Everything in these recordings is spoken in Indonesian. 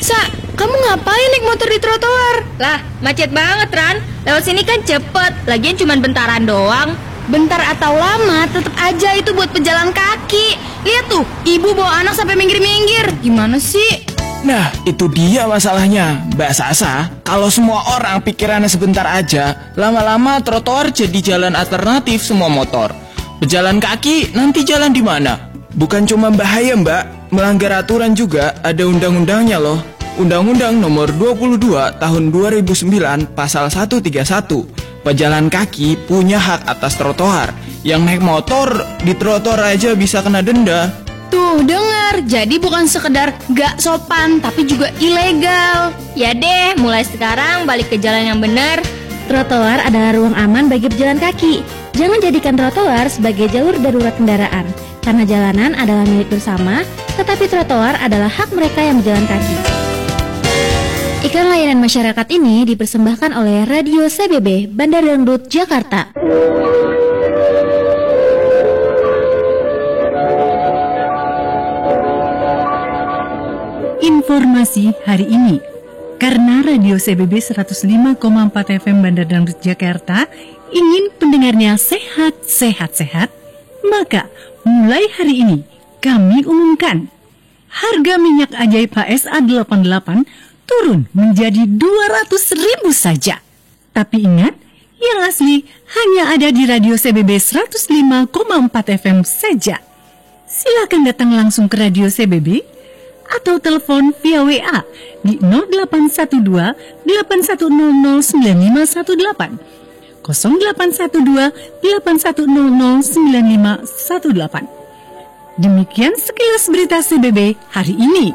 Sa, kamu ngapain naik motor di trotoar? Lah, macet banget, Ran. Lewat sini kan cepet, lagian cuma bentaran doang. Bentar atau lama, tetap aja itu buat pejalan kaki. Lihat tuh, ibu bawa anak sampai minggir-minggir. Gimana sih? Nah, itu dia masalahnya, Mbak Sasa. Kalau semua orang pikirannya sebentar aja, lama-lama trotoar jadi jalan alternatif semua motor. Pejalan kaki nanti jalan di mana? Bukan cuma bahaya, Mbak, melanggar aturan juga ada undang-undangnya loh. Undang-Undang Nomor 22 Tahun 2009 Pasal 131. Pejalan kaki punya hak atas trotoar. Yang naik motor di trotoar aja bisa kena denda. Tuh, dengar. Jadi bukan sekedar gak sopan, tapi juga ilegal. Ya deh, mulai sekarang balik ke jalan yang benar. Trotoar adalah ruang aman bagi pejalan kaki. Jangan jadikan trotoar sebagai jalur darurat kendaraan. Karena jalanan adalah milik bersama, tetapi trotoar adalah hak mereka yang berjalan kaki. Iklan layanan masyarakat ini dipersembahkan oleh Radio CBB, Bandar Dangdut, Jakarta. Informasi hari ini. Karena Radio CBB 105,4 FM Bandar Dangdut Jakarta ingin pendengarnya sehat, maka mulai hari ini kami umumkan harga minyak ajaib HSA 88 turun menjadi 200.000 saja. Tapi ingat, yang asli hanya ada di Radio CBB 105,4 FM saja. Silakan datang langsung ke Radio CBB atau telepon via WA di 0812 8100 9518 0812 8100 9518. Demikian sekilas berita CBB hari ini.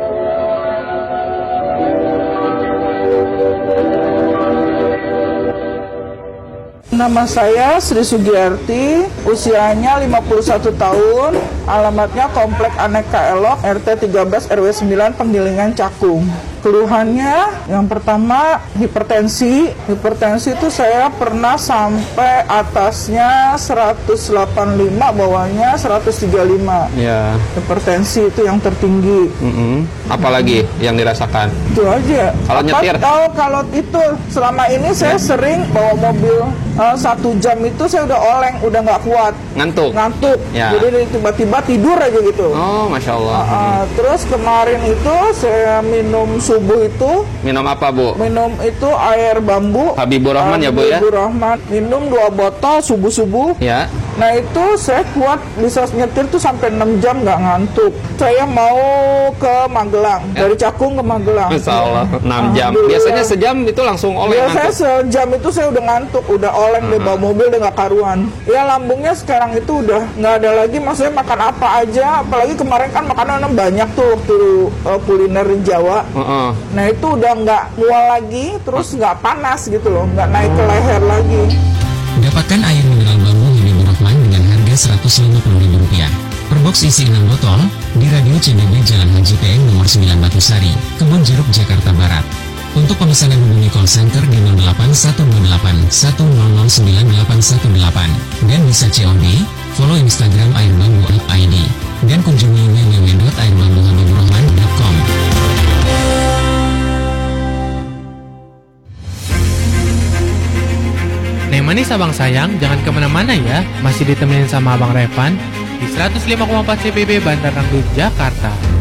Nama saya Sri Sugiyarti, usianya 51 tahun, alamatnya Komplek Aneka Elok, RT 13 RW 9 Penggilingan Cakung. Keluhannya yang pertama hipertensi. Hipertensi itu saya pernah sampai atasnya 185, bawahnya 135. Ya. Hipertensi itu yang tertinggi. Apalagi yang dirasakan? Itu aja. Kalau nyetir? Kalau itu selama ini saya sering bawa mobil 1 jam itu saya udah oleng, udah nggak kuat. Ngantuk. Ya. Jadi tiba-tiba tidur aja gitu. Oh, Masya Allah. Terus kemarin itu saya minum subuh itu. Minum apa, Bu? Minum itu air bambu. Habibur Rahman ya, Bu ya? Habibur Rahman. Minum 2 botol subuh-subuh. Ya. Nah itu saya kuat, bisa nyetir tuh sampai 6 jam nggak ngantuk. Saya mau ke Magelang, dari Cakung ke Magelang. Masya Allah, 6 jam. Biasanya sejam itu langsung oleng. Biasanya sejam itu saya udah ngantuk, udah oleng deh, bawa mobil udah nggak karuan. Ya lambungnya sekarang itu udah nggak ada lagi, maksudnya makan apa aja. Apalagi kemarin kan makanan banyak tuh kuliner Jawa. Nah itu udah nggak mual lagi, terus nggak panas gitu loh, nggak naik ke leher lagi. Dapatkan air mineral bambu Habibur Rahman dengan harga Rp150.000 per box isi 6 botol di Radio CBB Jalan Haji PM nomor 9 Batusari, Kebon Jeruk, Jakarta Barat. Untuk pemesanan hubungi call center di 08108 1009818 dan bisa COD, follow Instagram airbambu.id dan kunjungi www.airbambuhabiburrahman.com. Neng manis abang sayang, jangan kemana-mana ya. Masih ditemenin sama abang Revan di 105,4 CBB Bandar Dangdut Jakarta.